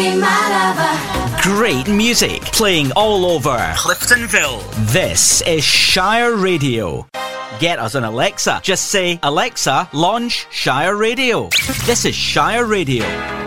Great music playing all over Cliftonville. This is Shire Radio. Get us on Alexa. Just say, Alexa, launch Shire Radio. This is Shire Radio.